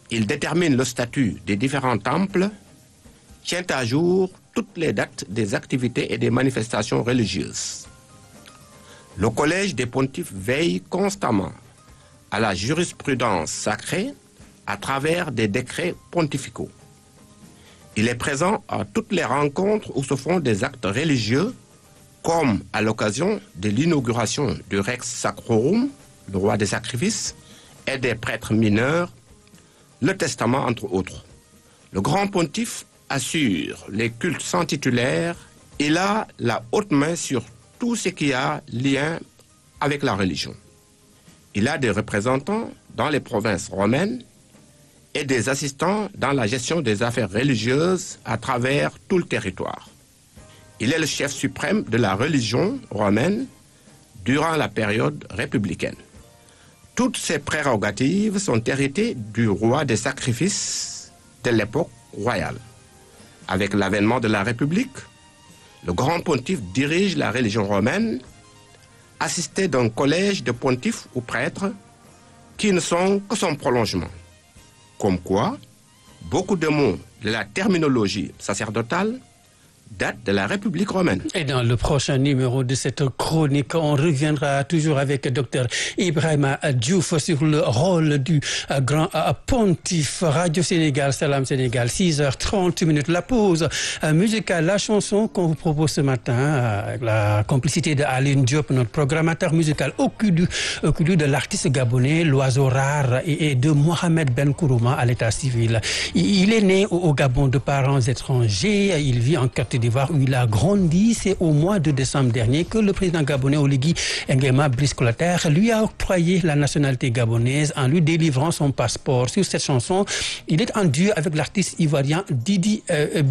Il détermine le statut des différents temples, tient à jour toutes les dates des activités et des manifestations religieuses. Le Collège des pontifes veille constamment à la jurisprudence sacrée à travers des décrets pontificaux. Il est présent à toutes les rencontres où se font des actes religieux, comme à l'occasion de l'inauguration du Rex Sacrorum, le roi des sacrifices, et des prêtres mineurs, le testament entre autres. Le grand pontife assure les cultes sans titulaire. Il a la haute main sur tout ce qui a lien avec la religion. Il a des représentants dans les provinces romaines et des assistants dans la gestion des affaires religieuses à travers tout le territoire. Il est le chef suprême de la religion romaine durant la période républicaine. Toutes ces prérogatives sont héritées du roi des sacrifices de l'époque royale. Avec l'avènement de la République, le grand pontife dirige la religion romaine, assisté d'un collège de pontifes ou prêtres qui ne sont que son prolongement. Comme quoi, beaucoup de mots de la terminologie sacerdotale datent de la République romaine. Et dans le prochain numéro de cette chronique, on reviendra toujours avec Dr Ibrahima Diouf sur le rôle du grand pontife. Radio Sénégal, Salam Sénégal, 6h30. La pause musicale, la chanson qu'on vous propose ce matin, avec la complicité de Aline Diop, notre programmateur musical au cul de l'artiste gabonais, l'oiseau rare, et de Mohamed Ben Kourouma à l'état civil. Il est né au Gabon de parents étrangers. Il vit en Côte d'Ivoire où il a grandi. C'est au mois de décembre dernier que le président gabonais Oligui Nguema Brice Clotaire lui a octroyé la nationalité gabonaise en lui délivrant son passeport. Sur cette chanson, il est en duo avec l'artiste ivoirien Didi